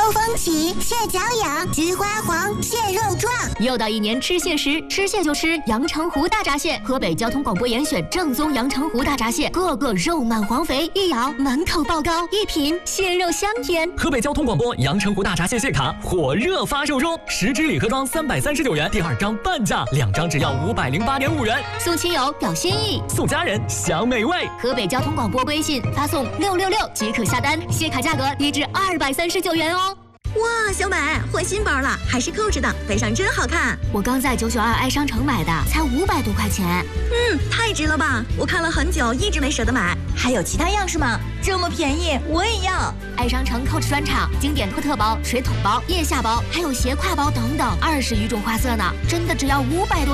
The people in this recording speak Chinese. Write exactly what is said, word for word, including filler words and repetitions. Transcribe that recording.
痛风起，蟹脚痒，菊花黄，蟹肉壮。 又到一年吃蟹时，吃蟹就吃阳澄湖大闸蟹。河北交通广播严选正宗阳澄湖大闸蟹，个个肉满黄肥，一咬满口爆膏，一品蟹肉香甜。 河北交通广播阳澄湖大闸蟹蟹卡火热发售中，十支礼盒装三百三十九元，第二张半价，两张只要五百零八点五元。 送亲友表心意， 送家人享美味。 河北交通广播微信发送六六六即可下单，蟹卡价格低至二百三十九元哦。 哇，小美换新包了，还是扣着的，背上真好看。 我刚在九九二爱商城买的，才五百多块钱。 嗯，太值了吧！我看了很久，一直没舍得买。还有其他样式吗？这么便宜，我也要。 爱商城 Coach 专场，经典托特包、水桶包、腋下包，还有斜挎包等等，二十余种花色呢，真的只要五百多。